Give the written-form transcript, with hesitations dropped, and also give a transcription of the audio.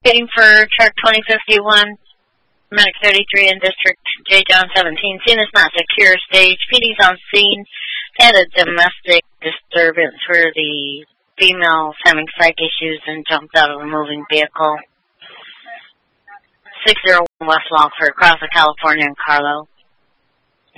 Waiting for truck 2051, Medic 33 in District J. John 17. Scene is not secure stage. PD's on scene. Had a domestic disturbance where the female's having psych issues and jumped out of a moving vehicle. 601 West Longford, across the California and Carlo.